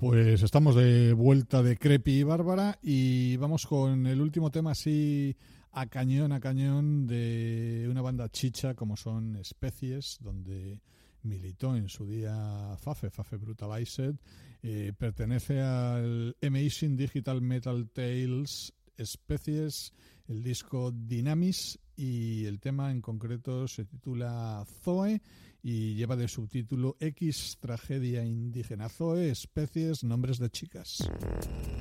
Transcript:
Pues estamos de vuelta de Crepi y Bárbara y vamos con el último tema así a cañón de una banda chicha como son Especies, donde militó en su día Fafe Brutalized. Pertenece al Amazing Digital Metal Tales Especies, el disco Dynamis, y el tema en concreto se titula Zoe y lleva de subtítulo X Tragedia Indígena. Zoe, Especies, Nombres de Chicas.